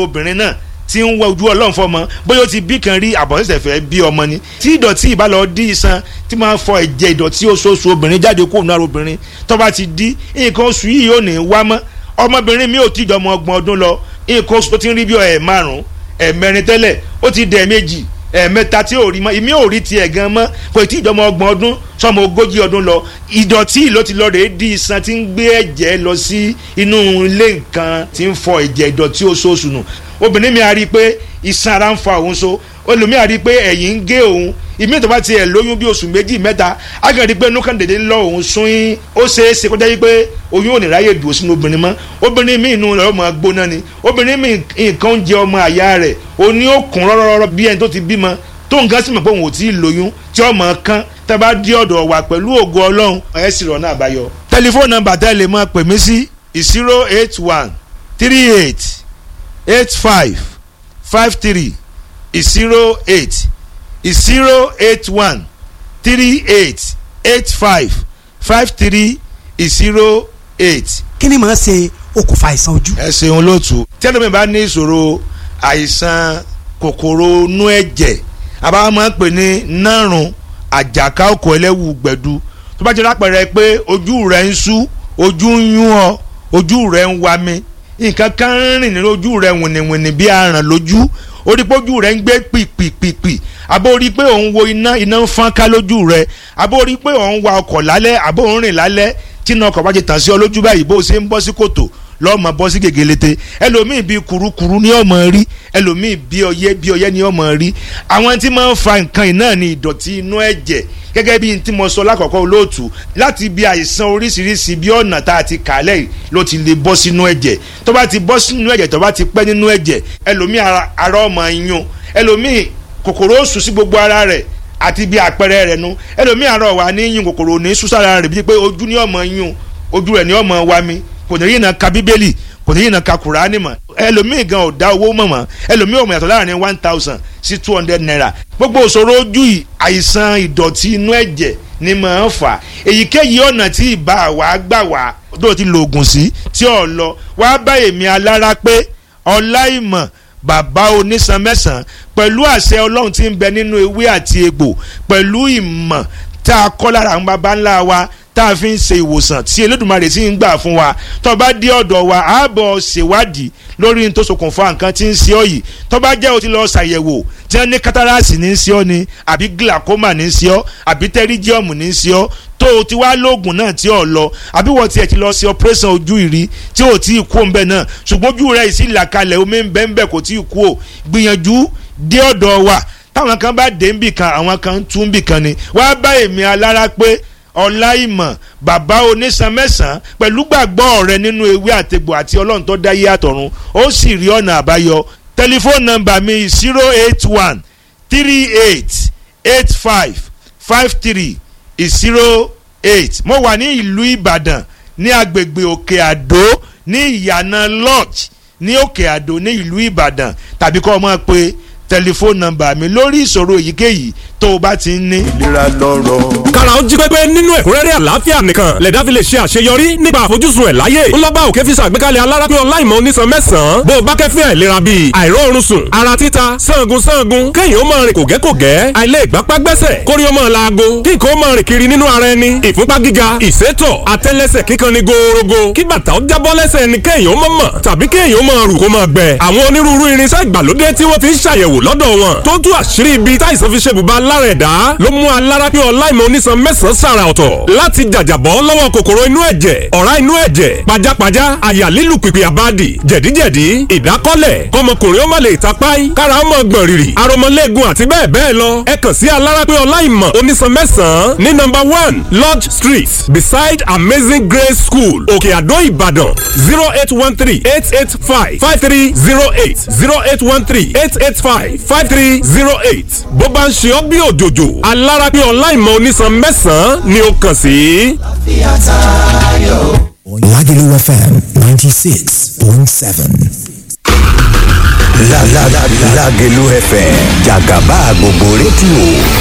obìnrin náà tí ń wọ ojú Ọlọ́run fọmọ bóyá ó ti bí kan rí àbọ̀sẹ̀sẹ̀ fẹ́ bí ọmọ ni tí ìdọ̀tí ìbá lọ dí iṣan tí máa ń fọ ẹ̀jẹ̀ ìdọ̀tí oṣooṣù obìnrin jáde kó náà obìnrin tó bá ti dí nǹkan oṣù yìí ò ní wá mọ́ ọmọbìnrin mi ò tí ìjọmọ 30 ọdún lọ nǹkan oṣù tó ti ń rí bí ẹ̀5 ẹ̀4 tẹ́lẹ̀ ó ti dẹ̀ 2 ẹ̀ẹ̀mẹ́ta tí ò rí mọ́ ìmí ò rí tiẹ̀ gan mọ́ kò tí ìjọmọ 30 ọdún sọmọ 40 ọdún lọ ìdọ̀tí ló ti lọ rèé di iṣan tí ń gbé ẹ̀jẹ̀ lọ sí inú ilé nǹkan tí ń fọ ẹ̀jẹ̀ ìdọ̀tí oṣooṣù nù obìnrin mi a rí i pé iṣan ara ń fa òun so olùmí a rí i pé ẹ̀yìn ń gé òun ìmí tó bá tiẹ̀ lóyún bí oṣù 2 mẹ́ta á kàn rí i pé inú kan dédé ń lọ òun sún yín ó ṣeé ṣe kó jẹ́ pé oyún ò ní ráyè dùn sínú obìnrin mọ́ obìnrin mi inú rẹ̀ ó máa gbóná ni obìnrin mi nǹkan ń jẹ ọmọ àyà rẹ̀ ó ní ó kún rọ́rọ́rọ́ bí ẹni tó ti bímọ tó nǹkan sì mọ̀ pé òun ò tí ì lóyún tí ọmọ kan tẹ́ bá dí ọ̀dọ̀ wa pẹ̀lú ògo Ọlọ́run ẹ̀ sì rọ̀ náà àbáyọ. tẹlifóònù nọ́mbà tẹ́ lè máa pè mí sí 081 38 85 53 08 081 38 85 53 08. kí ni màá ṣe okùnfà àìsàn ojú. ẹ ṣeun lóòtú tí ẹlòmíì bá ní ìṣòro àìsàn kòkòrò inú ẹ̀jẹ̀ àbá máa ń pè ní nárùn àjàká òkò ẹlẹ́wù gbẹ̀du tó bá jẹ́ lápẹ̀rẹ̀ pé ojú rẹ̀ ń sú ojú ń yún ọ ojú rẹ̀ ń wa mi nǹkan kan rìn nínú ojú rẹ̀ wìnìwìnì bí aràn lójú orí pé ojú rẹ̀ ń gbé pìpìpìpì àbó orí pé òun wo iná ń fọ́n ká lójú rẹ̀ àbó orí pé òun wa ọkọ̀ lálẹ́ àbó òun rìn lálẹ́ tí iná ọkọ̀ bá ti tàn sí ọ lójú báyìí bó ṣe ń bọ́ sí kòtò lọ́mọ bọ́ sí gègélete ẹlòmíì bíi kurukuru ní ọmọ rí ẹlòmíì bíi ọyẹ́ ní ọmọ rí àwọn tí máa ń fa nǹkan iná ní ìdọ̀tí inú ẹ̀jẹ̀ gẹ́gẹ́ bí tí mo sọ lákọ̀ọ́kọ́ olóòtú láti bí àìsàn oríṣiríṣi bí ọ̀nà tá a ti kàlẹ́ yìí ló ti lè bọ́ sínú ẹ̀jẹ̀ tó bá ti bọ́ sínú ẹ̀jẹ̀ tó bá ti pẹ́ nínú ẹ̀jẹ̀ ẹlòmíì ara ọmọ yún ẹlòmíì kòkòrò oṣù sí gbogbo ara rẹ̀ àti bí àpẹẹrẹ rẹ̀ nu ẹlòmíì ara ọ̀wà ní yún kòkòrò ní súsára rẹ̀ bíi pé ojú ní ọmọ yún ojú rẹ̀ ní ọmọ wa mi kò ní yìí náà ka bíbélì kò ní yìí náà ka kùránì mọ́ ẹlòmíì gan ò dá owó mọ̀ mọ́ ẹlòmíì ò mọ̀ yàtọ̀ láàrin 1000 sí 200 naira gbogbo òṣòro ojú yìí àìsàn ìdọ̀tí inú ẹ̀jẹ̀ ni màá fà èyíkéyìí ọ̀nà tí ìbá wa gbà wá tó ti lo oògùn sí tí ò lọ wá bá èmi alára pé Ọláìmọ̀ bàbá onísan mẹ́sàn-án pẹ̀lú àṣẹ Ọlọ́run tí ń bẹ nínú ewé àti egbò pẹ̀lú ìmọ̀ tá a kọ́ lára àwọn baba ńlá wa tá a fi ń ṣe ìwòsàn tí Olódùmarè sì ń gbà fún wa tó bá dé ọ̀dọ̀ wa ààbọ̀ ṣèwádìí lórí ní tó ṣokùnfà nǹkan tí ń ṣe ọ́ yìí tó bá jẹ́ o ti lọ ṣàyẹ̀wò tí wọ́n ní kátàràsì ní í ṣe ọ́ ni àbí glaucoma ní í ṣe ọ́ àbí tẹ́ríjíọ̀mù ní í ṣe ọ́ tó o ti wá lóògùn náà tí ò lọ àbí wọ́n tiẹ̀ ti lọ ṣe operation ojú ìrí tí ò tí ì kú òǹbẹ náà ṣùgbọ́n ojú rẹ̀ sì là kalẹ̀ omi ń bẹ́ ń bẹ́ kò tí ì kú ò gbìyànjú dé ọ̀dọ̀ wa táwọn kan bá dé ń bì kan àwọn kan ń tún bì kan ni wá bá èmi alára pé Ọláìmọ̀ bàbá onísan mẹ́sàn-án pẹ̀lú gbàgbọ́ rẹ nínú ewé àtegbò àti Ọlọ́run tó dáyé àtọ̀run ó sì rí ọ̀nà àbáyọ tẹlifóònù nọ́mbà mi 081 38 85 53 08 mo wà ní ìlú Ìbàdàn ní agbègbè Òkè Àdó ní ìyànà lodge ní Òkè Àdó ní ìlú Ìbàdàn tàbí kọ́ ọ máa pe tẹlifóònù nọ́mbà mi lórí ìṣòro èyíkéyìí tó o bá ti ń ní. ìlera lọ́rọ̀. kára ó jí pépé nínú ẹ̀kúnrẹ́rẹ́ àlàáfíà nìkan lẹ̀dá fi lè ṣe àṣeyọrí nípa àfojúsùn ẹ̀ láyé. ńlọ́bà òkè fi ṣàgbékalẹ̀ Alárápé Ọláìmọ̀ onísan mẹ́sàn-án bó o bá kẹ́fín àìlera bíi àìróorun sùn ara títa sangun kéèyàn ó máa rìn kògẹ́kògẹ́ àìlè ìgbápá gbẹ́sẹ̀ kórí ó máa laago kí nǹkan ó máa rìn kiri nínú ara ẹni ìfúnpá gíga ìsétọ̀ àtẹ́lẹsẹ̀ kíkan ni gòòrògò kí bàtà ó jábọ́ lẹ́sẹ̀ ni kéèyàn ó máa mọ̀ tàbí kéèyàn ó máa rù kó máa gbẹ. àwọn onírúurú irinṣẹ́ ìgbàlódé tí wọ́n fi ń ṣàyẹ̀wò lọ́dọ̀ wọn tó tú àṣírí ibi táìsàn fi ṣe bùbá lára ẹ̀dá ló mú Alárápé Ọláìmọ̀ onísan mẹ́sàn-án sàrà ọ̀tọ̀ láti jàjàbọ́ lọ́wọ́ kòkòrò inú ẹ̀jẹ̀ ọ̀rá inú ẹ̀jẹ̀ pajápajá àyà lílù pìpì àbádì jẹ̀díjẹ̀dí ìdákọ́lẹ̀ kọmọkùnrin ó má lè tapáì kára ó mọ̀ gbọ̀n rìrì aromọléegun àti bẹ́ẹ̀ bẹ́ẹ̀ lọ ẹ kàn sí Alárápé Ọláìmọ̀ onísan mẹ́sàn-án ní number 1 Lodge Street beside Amazing Grace School Òkè Àdó Ìbàdàn 0813 885 5308 0813 885 5308 bó bá ń ṣe ọ́ bí òjòjò Alárápé Ọláìmọ̀ onísan mẹ́sàn-án ni ó kàn sí. Lagelu FM 96.7. Lagelu FM Jàgàbá gbogbo rédíò.